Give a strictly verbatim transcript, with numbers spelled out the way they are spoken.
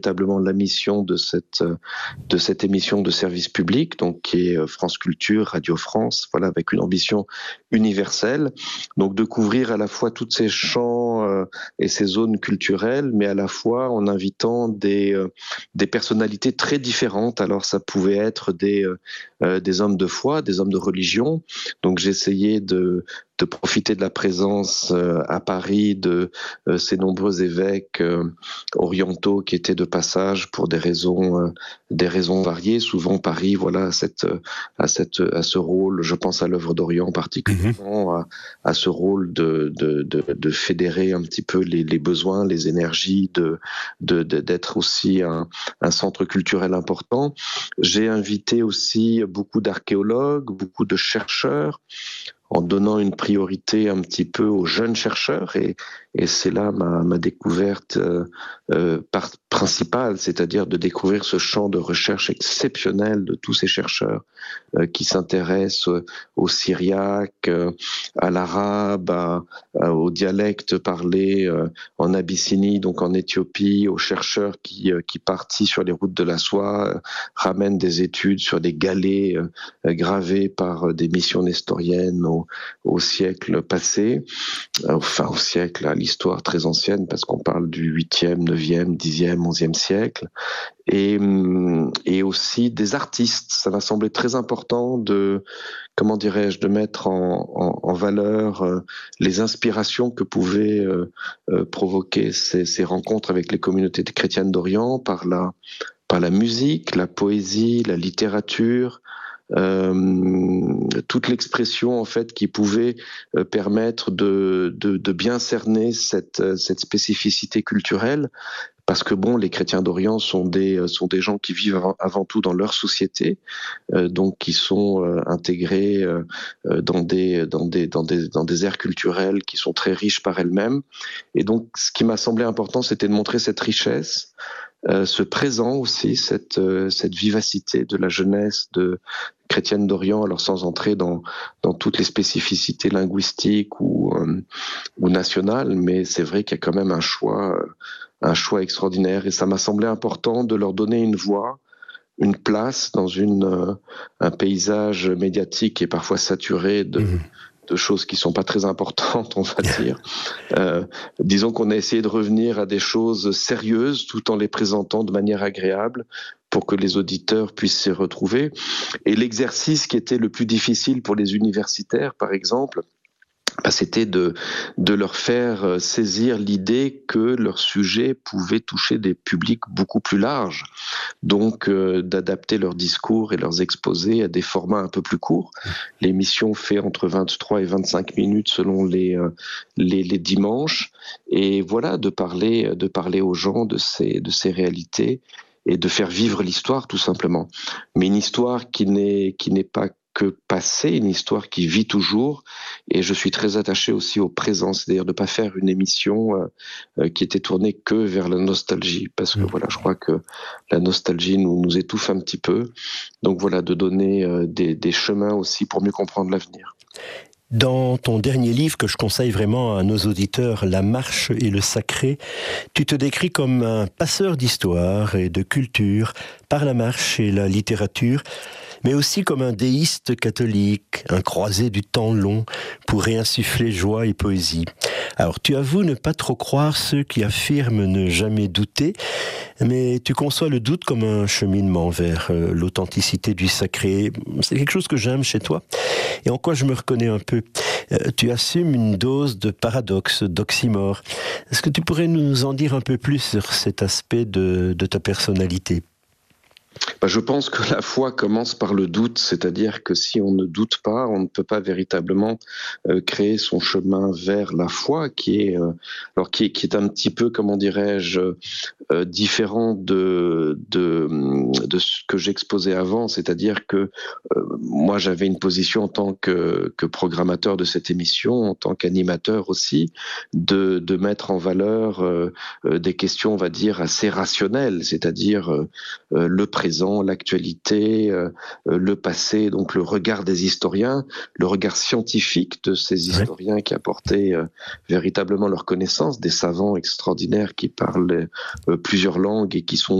véritablement la mission de cette de cette émission de service public, donc qui est France Culture, Radio France, voilà, avec une ambition universelle, donc de couvrir à la fois toutes ces champs euh, et ces zones culturelles, mais à la fois en invitant des euh, des personnalités très différentes. Alors ça pouvait être des euh, des hommes de foi, des hommes de religion. Donc j'ai essayé de de profiter de la présence euh, à Paris de euh, ces nombreux évêques euh, orientaux qui étaient de passage pour des raisons, euh, des raisons variées. Souvent, Paris, voilà, à cette, à cette, à ce rôle. Je pense à l'œuvre d'Orient particulièrement, à, à ce rôle de, de, de, de fédérer un petit peu les, les besoins, les énergies, de, de, de d'être aussi un, un centre culturel important. J'ai invité aussi beaucoup d'archéologues, beaucoup de chercheurs, en donnant une priorité un petit peu aux jeunes chercheurs, et, et c'est là ma, ma découverte euh, euh, par, principale, c'est-à-dire de découvrir ce champ de recherche exceptionnel de tous ces chercheurs euh, qui s'intéressent euh, au syriaque, euh, à l'arabe, à, à, au dialecte parlé euh, en Abyssinie, donc en Éthiopie, aux chercheurs qui, euh, qui partis sur les routes de la soie, euh, ramènent des études sur des galets euh, gravés par euh, des missions nestoriennes au, au siècle passé, enfin au siècle, à l'histoire très ancienne, parce qu'on parle du huitième, neuvième, dixième, onzième siècle, et, et aussi des artistes. Ça m'a semblé très important de, comment dirais-je, de mettre en, en, en valeur euh, les inspirations que pouvaient euh, euh, provoquer ces, ces rencontres avec les communautés chrétiennes d'Orient par la, par la musique, la poésie, la littérature, Euh, toute l'expression en fait qui pouvait euh, permettre de, de, de bien cerner cette, cette spécificité culturelle, parce que bon, les chrétiens d'Orient sont des, sont des gens qui vivent avant, avant tout dans leur société, euh, donc qui sont euh, intégrés euh, dans, des, dans, des, dans, des, dans des aires culturelles qui sont très riches par elles-mêmes. Et donc ce qui m'a semblé important, c'était de montrer cette richesse, Euh, ce présent aussi, cette, euh, cette vivacité de la jeunesse de chrétienne d'Orient, alors sans entrer dans, dans toutes les spécificités linguistiques ou, euh, ou nationales, mais c'est vrai qu'il y a quand même un choix, un choix extraordinaire, et ça m'a semblé important de leur donner une voix, une place dans une, euh, un paysage médiatique qui est parfois saturé de... Mmh. de choses qui sont pas très importantes, on va dire. Euh, disons qu'on a essayé de revenir à des choses sérieuses tout en les présentant de manière agréable pour que les auditeurs puissent s'y retrouver. Et l'exercice qui était le plus difficile pour les universitaires, par exemple, bah, c'était de, de leur faire saisir l'idée que leur sujet pouvait toucher des publics beaucoup plus larges, donc euh, d'adapter leurs discours et leurs exposés à des formats un peu plus courts. L'émission fait entre vingt-trois et vingt-cinq minutes selon les, euh, les, les dimanches, et voilà, de parler, de parler aux gens de ces, de ces réalités et de faire vivre l'histoire tout simplement. Mais une histoire qui n'est, qui n'est pas que passé, une histoire qui vit toujours, et je suis très attaché aussi au présent, c'est-à-dire de ne pas faire une émission euh, qui était tournée que vers la nostalgie, parce que mmh. voilà, je crois que la nostalgie nous, nous étouffe un petit peu, donc voilà, de donner euh, des, des chemins aussi pour mieux comprendre l'avenir. Dans ton dernier livre que je conseille vraiment à nos auditeurs, La marche et le sacré, tu te décris comme un passeur d'histoire et de culture par la marche et la littérature, mais aussi comme un déiste catholique, un croisé du temps long pour réinsuffler joie et poésie. Alors tu avoues ne pas trop croire ceux qui affirment ne jamais douter, mais tu conçois le doute comme un cheminement vers euh, l'authenticité du sacré. C'est quelque chose que j'aime chez toi et en quoi je me reconnais un peu. Euh, tu assumes une dose de paradoxe, d'oxymore. Est-ce que tu pourrais nous en dire un peu plus sur cet aspect de, de ta personnalité ? Bah, je pense que la foi commence par le doute, c'est-à-dire que si on ne doute pas, on ne peut pas véritablement euh, créer son chemin vers la foi, qui est, euh, alors qui est, qui est un petit peu, comment dirais-je, euh, différent de, de de ce que j'exposais avant, c'est-à-dire que euh, moi j'avais une position en tant que que programmateur de cette émission, en tant qu'animateur aussi, de de mettre en valeur euh, des questions, on va dire, assez rationnelles, c'est-à-dire euh, le présent, présent, l'actualité, euh, le passé, donc le regard des historiens, le regard scientifique de ces historiens ouais. qui apportaient euh, véritablement leur connaissance, des savants extraordinaires qui parlent euh, plusieurs langues et qui sont